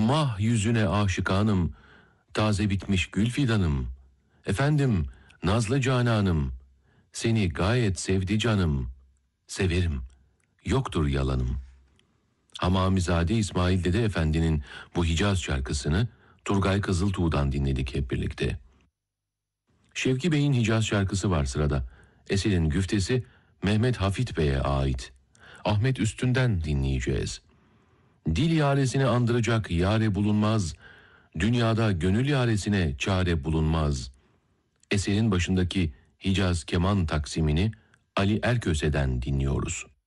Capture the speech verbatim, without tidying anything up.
Mah yüzüne aşıkanım, taze bitmiş gül fidanım. Efendim, nazlı cananım, seni gayet sevdi canım. Severim, yoktur yalanım. Hamamizade İsmail Dede Efendi'nin bu Hicaz şarkısını Turgay Kızıltuğ'dan dinledik hep birlikte. Şevki Bey'in Hicaz şarkısı var sırada. Eserin güftesi Mehmet Hafit Bey'e ait. Ahmet Üstün'den dinleyeceğiz. Dil yaresini andıracak yare bulunmaz, dünyada gönül yaresine çare bulunmaz. Eserin başındaki Hicaz keman taksimini Ali Erköse'den dinliyoruz.